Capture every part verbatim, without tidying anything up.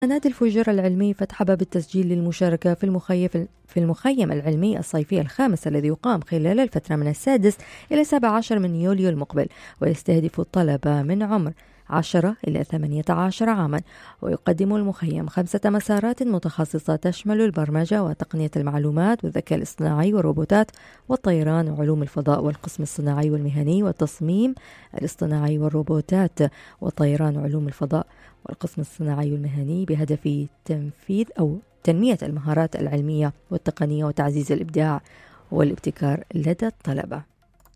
نادي الفجر العلمي فتح باب التسجيل للمشاركة في المخيم في المخيم العلمي الصيفي الخامس الذي يقام خلال الفترة من السادس إلى السابع عشر من يوليو المقبل، ويستهدف الطلبة من عمر عشرة إلى ثمانية عشر عاما. ويقدم المخيم خمسة مسارات متخصصة تشمل البرمجة وتقنية المعلومات والذكاء الاصطناعي والروبوتات والطيران وعلوم الفضاء والقسم الصناعي والمهني والتصميم الاصطناعي والروبوتات والطيران وعلوم الفضاء والقسم الصناعي والمهني، بهدف تنفيذ أو تنمية المهارات العلمية والتقنية وتعزيز الإبداع والابتكار لدى الطلبة.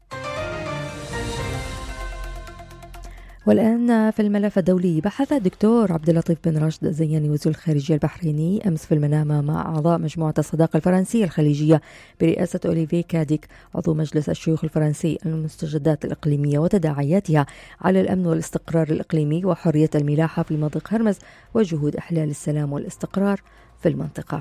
والآن في الملف الدولي، بحث الدكتور عبد اللطيف بن راشد الزياني وزير الخارجية البحريني أمس في المنامة مع أعضاء مجموعة الصداقة الفرنسية الخليجية برئاسة أوليفيه كاديك عضو مجلس الشيوخ الفرنسي المستجدات الإقليمية وتداعياتها على الأمن والاستقرار الإقليمي وحرية الملاحة في مضيق هرمز وجهود إحلال السلام والاستقرار في المنطقة.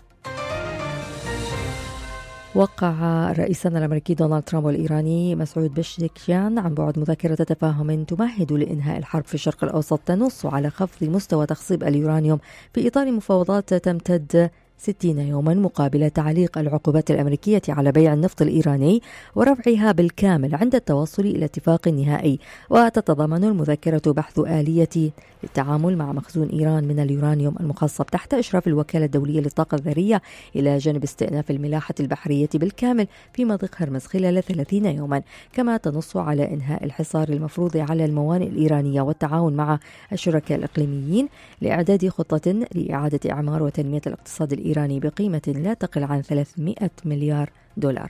وقع رئيسنا الأمريكي دونالد ترامب والإيراني مسعود بشكشان عن بعد مذكرة تفاهم تمهد لإنهاء الحرب في الشرق الأوسط تنص على خفض مستوى تخصيب اليورانيوم في إطار مفاوضات تمتد ستين يوما مقابل تعليق العقوبات الأمريكية على بيع النفط الإيراني ورفعها بالكامل عند التوصل إلى اتفاق نهائي. وتتضمن المذكرة بحث آلية للتعامل مع مخزون إيران من اليورانيوم المخصب تحت إشراف الوكالة الدولية للطاقة الذرية، إلى جانب استئناف الملاحة البحرية بالكامل في مضيق هرمز خلال ثلاثين يوما. كما تنص على إنهاء الحصار المفروض على الموانئ الإيرانية والتعاون مع الشركاء الإقليميين لإعداد خطة لإعادة إعمار وتنمية الاقتصاد الإيراني إيراني بقيمة لا تقل عن ثلاثمئة مليار دولار.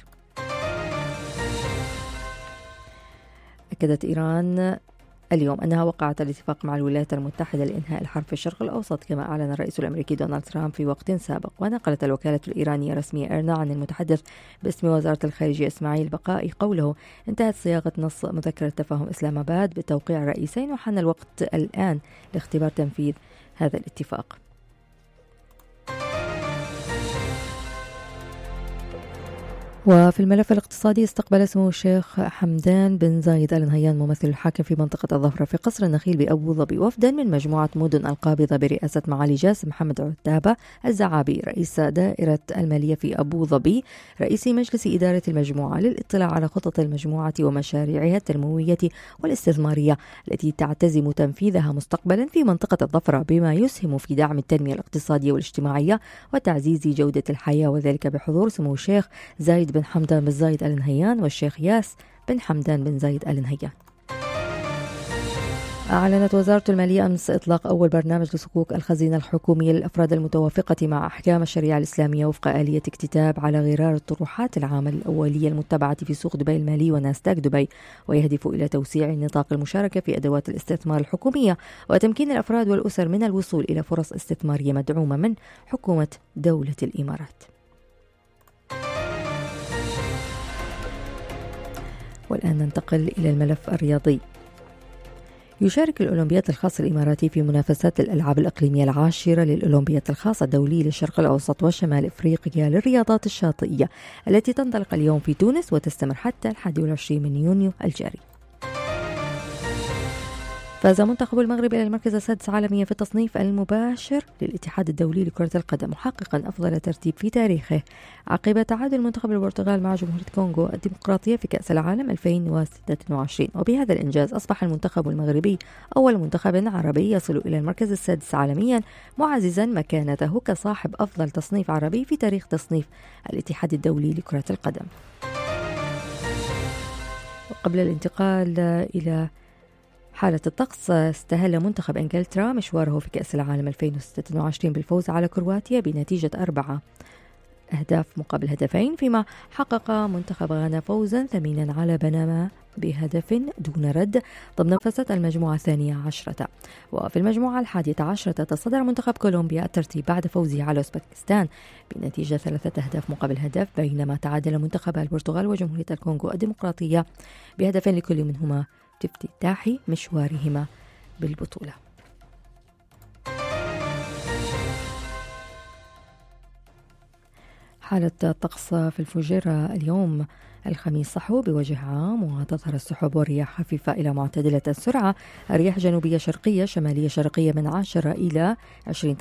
أكدت إيران اليوم أنها وقعت الاتفاق مع الولايات المتحدة لإنهاء الحرب في الشرق الأوسط، كما أعلن الرئيس الأمريكي دونالد ترامب في وقت سابق. ونقلت الوكالة الإيرانية الرسمية إيرنا عن المتحدث باسم وزارة الخارجية إسماعيل بقائي قوله: انتهت صياغة نص مذكرة تفاهم إسلام آباد بتوقيع الرئيسين، وحان الوقت الآن لاختبار تنفيذ هذا الاتفاق. وفي الملف الاقتصادي، استقبل سمو الشيخ حمدان بن زايد آل نهيان ممثل الحاكم في منطقة الظفرة في قصر النخيل بأبو ظبي وفدا من مجموعة مدن القابضة برئاسة معالي جاسم محمد عتابة الزعابي رئيس دائرة المالية في أبو ظبي رئيس مجلس إدارة المجموعة، للاطلاع على خطط المجموعة ومشاريعها التنموية والاستثمارية التي تعتزم تنفيذها مستقبلا في منطقة الظفرة، بما يسهم في دعم التنمية الاقتصادية والاجتماعية وتعزيز جودة الحياة، وذلك بحضور سمو الشيخ زايد بن حمدان بن زايد آل نهيان والشيخ ياس بن حمدان بن زايد آل نهيان. أعلنت وزارة المالية أمس إطلاق أول برنامج لصكوك الخزينة الحكومية للأفراد المتوافقة مع أحكام الشريعة الإسلامية وفق آلية اكتتاب على غرار الطروحات العامة الأولية المتبعة في سوق دبي المالي وناستاك دبي، ويهدف إلى توسيع نطاق المشاركة في أدوات الاستثمار الحكومية وتمكين الأفراد والأسر من الوصول إلى فرص استثمارية مدعومة من حكومة دولة الإمارات. والآن ننتقل إلى الملف الرياضي. يشارك الأولمبياد الخاص الإماراتي في منافسات الألعاب الإقليمية العاشرة للأولمبياد الخاص الدولي للشرق الأوسط وشمال إفريقيا للرياضات الشاطئية التي تنطلق اليوم في تونس وتستمر حتى الحادي والعشرين من يونيو الجاري. فاز منتخب المغرب إلى المركز السادس عالميا في التصنيف المباشر للاتحاد الدولي لكرة القدم، محققا أفضل ترتيب في تاريخه عقب تعادل منتخب البرتغال مع جمهورية كونغو الديمقراطية في كأس العالم ألفين وستة وعشرين. وبهذا الإنجاز أصبح المنتخب المغربي أول منتخب عربي يصل إلى المركز السادس عالميا، معززا مكانته كصاحب أفضل تصنيف عربي في تاريخ تصنيف الاتحاد الدولي لكرة القدم. وقبل الانتقال إلى حالة الطقس، استهل منتخب إنجلترا مشواره في كأس العالم ألفين وستة وعشرين بالفوز على كرواتيا بنتيجة أربعة أهداف مقابل هدفين، فيما حقق منتخب غانا فوزا ثمينا على بنما بهدف دون رد ضمن منافسة المجموعة الثانية عشرة. وفي المجموعة الحادية عشرة تصدر منتخب كولومبيا الترتيب بعد فوزه على أوزبكستان بنتيجة ثلاثة أهداف مقابل هدف، بينما تعادل منتخب البرتغال وجمهورية الكونغو الديمقراطية بهدف لكل منهما في افتتاح مشوارهما بالبطولة. حالة الطقس في الفجيرة اليوم الخميس صحو بوجه عام، وتظهر السحب والرياح خفيفة إلى معتدلة السرعة، الرياح جنوبية شرقية شمالية شرقية من عشرة إلى عشرين